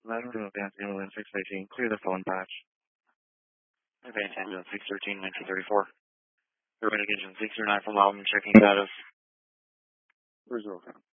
Madam to Advance Ambulance 618, clear the phone patch. Advance Ambulance 613, 1934. Urban Engine 609 from Loudon, checking status. Where's the phone?